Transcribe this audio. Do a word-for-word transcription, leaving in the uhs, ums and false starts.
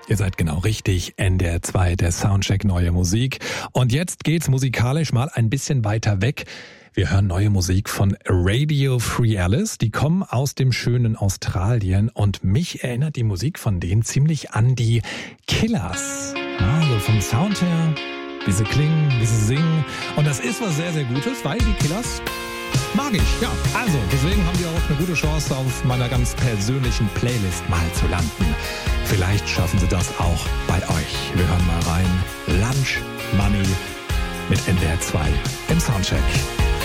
Ihr seid genau richtig. N D R zwei, der Soundcheck Neue Musik. Und jetzt geht's musikalisch mal ein bisschen weiter weg. Wir hören neue Musik von Radio Free Alice. Die kommen aus dem schönen Australien und mich erinnert die Musik von denen ziemlich an die Killers. Also vom Sound her, wie sie klingen, wie sie singen. Und das ist was sehr, sehr Gutes, weil die Killers mag ich, ja. Also, deswegen haben die auch eine gute Chance, auf meiner ganz persönlichen Playlist mal zu landen. Vielleicht schaffen sie das auch bei euch. Wir hören mal rein. Lunch Money mit N D R zwei im Soundcheck.